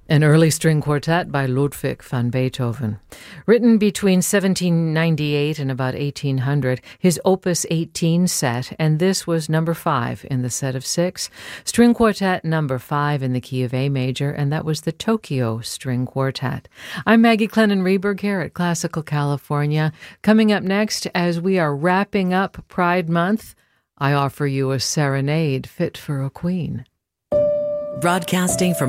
An early string quartet by Ludwig van Beethoven. Written between 1798 and about 1800, his Opus 18 set, and this was number 5 in the set of 6. String quartet number 5 in the key of A major, and that was the Tokyo String Quartet. I'm Maggie Clennon-Reberg here at Classical California. Coming up next, as we are wrapping up Pride Month, I offer you a serenade fit for a queen. Broadcasting from